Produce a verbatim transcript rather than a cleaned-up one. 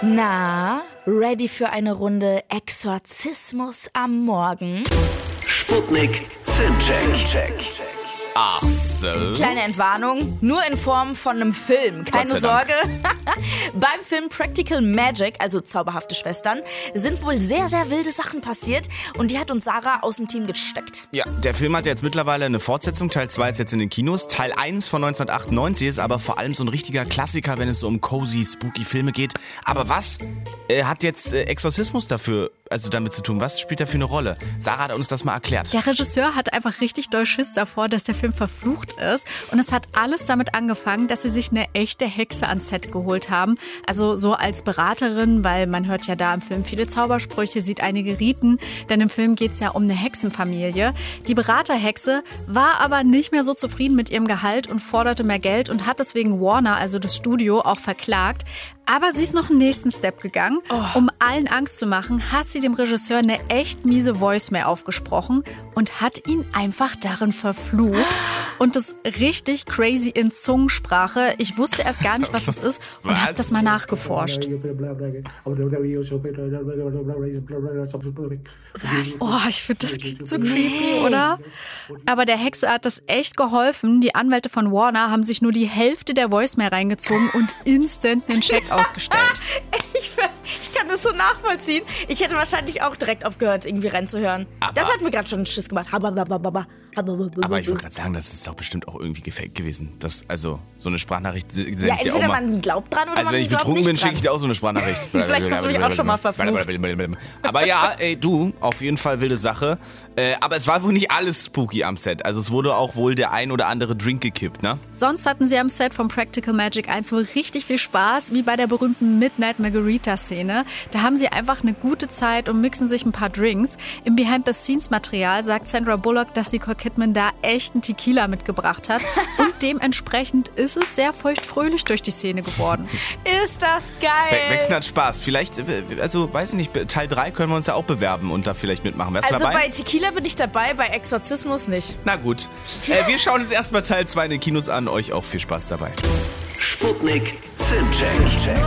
Na, ready für eine Runde Exorzismus am Morgen? Sputnik Filmcheck. Ach so. Kleine Entwarnung, nur in Form von einem Film, keine Sorge. Beim Film Practical Magic, also zauberhafte Schwestern, sind wohl sehr, sehr wilde Sachen passiert und die hat uns Sarah aus dem Team gesteckt. Ja, der Film hat jetzt mittlerweile eine Fortsetzung. Teil zwei ist jetzt in den Kinos. Teil eins von neunzehnhundertachtundneunzig ist aber vor allem so ein richtiger Klassiker, wenn es so um cozy, spooky Filme geht. Aber was äh, hat jetzt äh, Exorzismus dafür, also damit zu tun? Was spielt da für eine Rolle? Sarah hat uns das mal erklärt. Der Regisseur hat einfach richtig doll Schiss davor, dass der Film verflucht ist. Und es hat alles damit angefangen, dass sie sich eine echte Hexe ans Set geholt haben. Also so als Beraterin, weil man hört ja da im Film viele Zaubersprüche, sieht einige Riten. Denn im Film geht es ja um eine Hexenfamilie. Die Beraterhexe war aber nicht mehr so zufrieden mit ihrem Gehalt und forderte mehr Geld und hat deswegen Warner, also das Studio, auch verklagt. Aber sie ist noch einen nächsten Step gegangen. Oh. Um allen Angst zu machen, hat sie dem Regisseur eine echt miese Voicemail aufgesprochen und hat ihn einfach darin verflucht. Und das richtig crazy in Zungensprache. Ich wusste erst gar nicht, was das ist und habe das mal nachgeforscht. Oh, ich finde das klingt so creepy, oder? Aber der Hexe hat das echt geholfen. Die Anwälte von Warner haben sich nur die Hälfte der Voicemail reingezogen und instant einen Check ausgestellt. Ich, ich kann das so nachvollziehen. Ich hätte wahrscheinlich auch direkt aufgehört, irgendwie reinzuhören. Aber das hat mir gerade schon einen Schiss gemacht. Aber ich wollte gerade sagen, das ist doch bestimmt auch irgendwie gefaked gewesen. Das, also, so eine Sprachnachricht sende Ja, ich dir entweder auch mal. man glaubt dran oder Also man wenn ich glaubt betrunken nicht bin, schicke dran. ich dir auch so eine Sprachnachricht. Vielleicht hast du mich auch schon mal verflucht. Aber ja, ey, du, auf jeden Fall wilde Sache. Äh, aber es war wohl nicht alles spooky am Set. Also es wurde auch wohl der ein oder andere Drink gekippt, ne? Sonst hatten sie am Set von Practical Magic eins wohl richtig viel Spaß, wie bei der berühmten Midnight Margarita-Szene. Da haben sie einfach eine gute Zeit und mixen sich ein paar Drinks. Im Behind-the-Scenes-Material sagt Sandra Bullock, dass Nicole Kidman da echten Tequila mitgebracht hat. Und dementsprechend ist es sehr feuchtfröhlich durch die Szene geworden. Ist das geil. Wechseln hat Spaß. Vielleicht, also weiß ich nicht, Teil drei können wir uns ja auch bewerben und da vielleicht mitmachen. Wärst du Also dabei? bei Tequila bin ich dabei, bei Exorzismus nicht. Na gut. Äh, wir schauen uns erstmal Teil zwei in den Kinos an. Euch auch viel Spaß dabei. Sputnik Filmcheck.